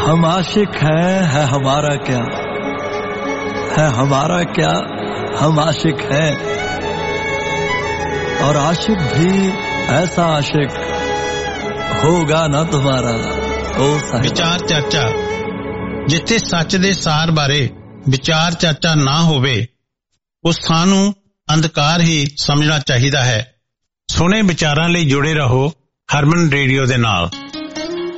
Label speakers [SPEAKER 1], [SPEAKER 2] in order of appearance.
[SPEAKER 1] हम आशिक हैं, है हमारा क्या, है हमारा क्या, हम आशिक हैं। और आशिक भी ऐसा आशिक होगा ना तुम्हारा ओ साहिबा।
[SPEAKER 2] विचार चर्चा। जिथे सच दे सार बारे विचार चर्चा ना होवे उस ਥਾਂ ਨੂੰ ਅੰਧਕਾਰ ਹੀ ਸਮਝਣਾ ਚਾਹੀਦਾ ਹੈ। ਸੁਣੇ ਵਿਚਾਰਾਂ ਲਈ ਜੁੜੇ ਰਹੋ ਹਰਮਨ ਰੇਡੀਓ ਦੇ ਨਾਲ।